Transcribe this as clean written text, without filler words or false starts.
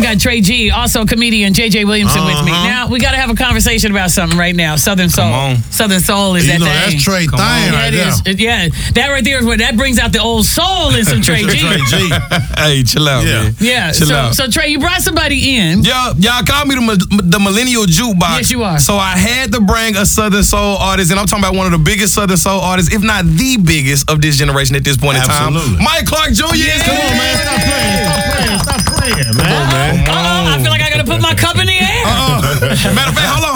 got Trey G, also comedian JJ Williamson with me. Now, we got to have a conversation about something right now. Southern Soul. Come on. Southern Soul is that thing. That's Trey thing right there. Yeah, that right there is what that brings out the old soul in some Trey G. Hey, chill out, man. Yeah. Chill out. So Trey, you brought somebody in. Y'all call me the Millennial Jukebox. Yes, you are. So I had to bring a Southern Soul artist, and I'm talking about one of the biggest Southern Soul artists, if not the biggest of this generation at this point in time. Mike Clark Jr. Come on, man. Stop playing, man. I feel like I got to put my cup in the air. Matter of fact, hold